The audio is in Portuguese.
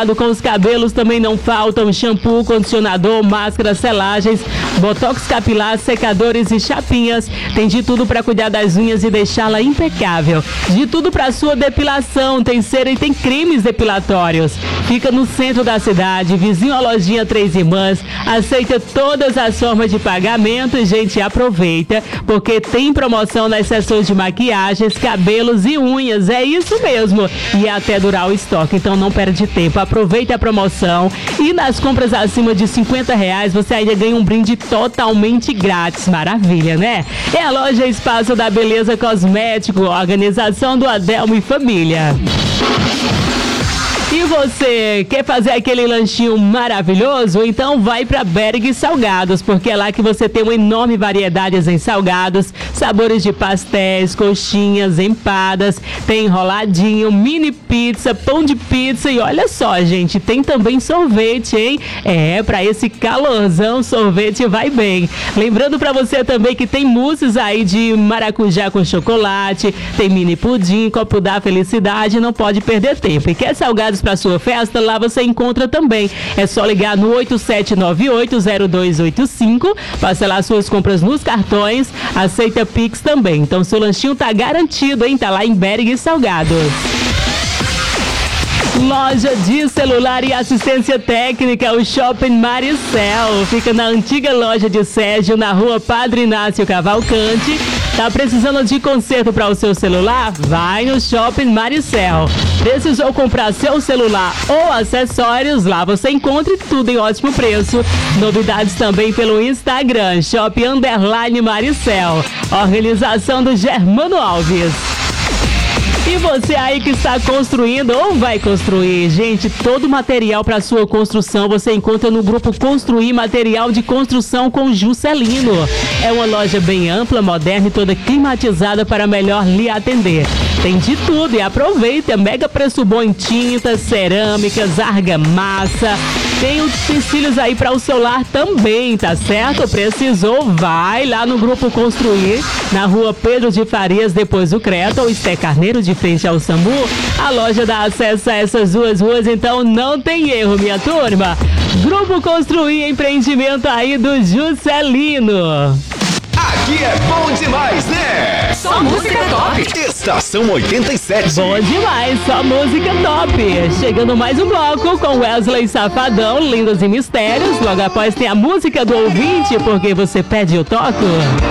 Com os cabelos também não faltam shampoo, condicionador, máscara, selagens, botox capilar, secadores e chapinhas. Tem de tudo para cuidar das unhas e deixá-la impecável. De tudo para sua depilação, tem cera e tem cremes depilatórios. Fica no centro da cidade, vizinho à lojinha Três Irmãs. Aceita todas as formas de pagamento e, gente, aproveita, porque tem promoção nas seções de maquiagens, cabelos e unhas. É isso mesmo. E até durar o estoque, então não perde tempo. Aproveite a promoção e nas compras acima de R$50 você ainda ganha um brinde totalmente grátis. Maravilha, né? É a loja Espaço da Beleza Cosmético, organização do Adelmo e Família. E você quer fazer aquele lanchinho maravilhoso? Então vai para Berg Salgados, porque é lá que você tem uma enorme variedade em salgados, sabores de pastéis, coxinhas, empadas, tem enroladinho, mini pizza, pão de pizza e olha só, gente, tem também sorvete, hein? Para esse calorzão, sorvete vai bem. Lembrando para você também que tem mousses aí de maracujá com chocolate, tem mini pudim, copo da felicidade, não pode perder tempo. E quer salgados para sua festa? Lá você encontra também. É só ligar no 87980285, parcelar suas compras nos cartões, aceita Pix também. Então seu lanchinho tá garantido, hein? Tá lá em Berg Salgados. Loja de celular e assistência técnica, o Shopping Maricel. Fica na antiga loja de Sérgio, na rua Padre Inácio Cavalcante. Tá precisando de conserto para o seu celular? Vai no Shopping Maricel. Precisou comprar seu celular ou acessórios? Lá você encontra tudo em ótimo preço. Novidades também pelo Instagram, Shopping_Maricel. Organização do Germano Alves. E você aí que está construindo ou vai construir, gente, todo material para sua construção você encontra no grupo Construir Material de Construção com Juscelino. É uma loja bem ampla, moderna e toda climatizada para melhor lhe atender. Tem de tudo e aproveita, mega preço bom em tintas, cerâmicas, argamassa. Tem utensílios aí para o celular também, tá certo? Precisou, vai lá no grupo Construir, na rua Pedro de Farias, depois do Creta, ou Esté Carneiro, de frente ao SAMU. A loja dá acesso a essas duas ruas, então não tem erro, minha turma. Grupo Construir, empreendimento aí do Juscelino. Aqui é bom demais, né? Só música top. Estação 87. Bom demais, só música top. Chegando mais um bloco com Wesley Safadão, Lindos e Mistérios. Logo após tem a música do ouvinte, porque você pede eu toco.